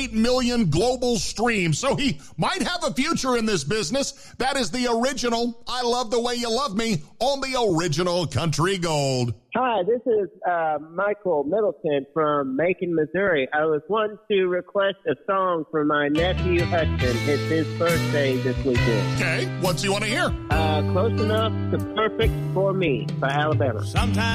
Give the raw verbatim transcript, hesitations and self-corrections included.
eight million global streams, so he might have a future in this business. That is the original I Love the Way You Love Me on the original Country Gold. Hi, this is uh, Michael Middleton from Macon, Missouri. I was wanting to request a song for my nephew Hudson. It's his birthday this weekend. Okay, what's he want to hear? Uh, Close Enough to Perfect for Me by Alabama. Sometimes